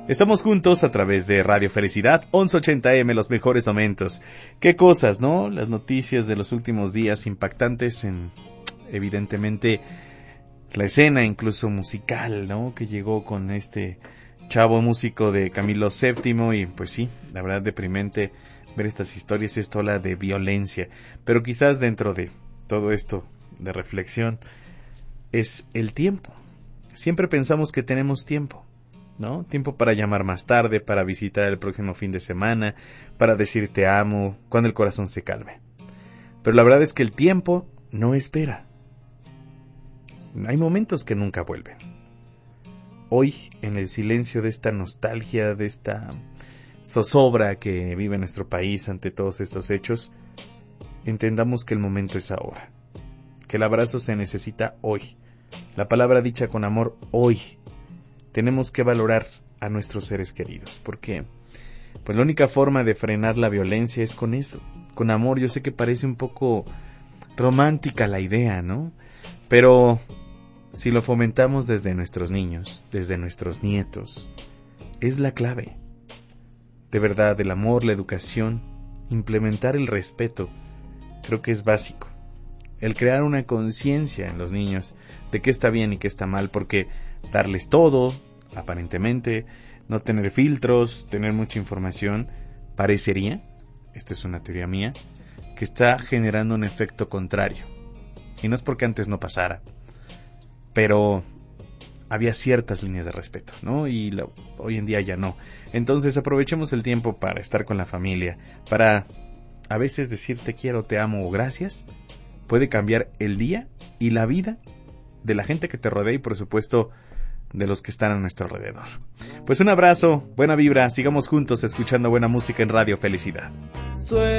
Estamos juntos a través de Radio Felicidad, 1180M, los mejores momentos. Qué cosas, ¿no? Las noticias de los últimos días impactantes en, evidentemente, la escena incluso musical, ¿no? Que llegó con este chavo músico de Camilo VII y pues sí, la verdad deprimente ver estas historias, esta ola de violencia. Pero quizás dentro de todo esto de reflexión es el tiempo. Siempre pensamos que tenemos tiempo, ¿no? Tiempo para llamar más tarde, para visitar el próximo fin de semana, para decir te amo, cuando el corazón se calme. Pero la verdad es que el tiempo no espera. Hay momentos que nunca vuelven. Hoy, en el silencio de esta nostalgia, de esta zozobra que vive nuestro país ante todos estos hechos, entendamos que el momento es ahora, que el abrazo se necesita hoy, la palabra dicha con amor hoy. Tenemos que valorar a nuestros seres queridos, porque pues la única forma de frenar la violencia es con eso, con amor. Yo sé que parece un poco romántica la idea, ¿no? Pero si lo fomentamos desde nuestros niños, desde nuestros nietos, es la clave. De verdad, el amor, la educación, implementar el respeto, creo que es básico. El crear una conciencia en los niños de qué está bien y qué está mal, porque darles todo, aparentemente, no tener filtros, tener mucha información, parecería, esta es una teoría mía, que está generando un efecto contrario. Y no es porque antes no pasara, pero había ciertas líneas de respeto, ¿no? Y hoy en día ya no. Entonces aprovechemos el tiempo para estar con la familia, para a veces decir te quiero, te amo o gracias, puede cambiar el día y la vida de la gente que te rodea y por supuesto de los que están a nuestro alrededor. Pues un abrazo, buena vibra, sigamos juntos escuchando buena música en Radio Felicidad.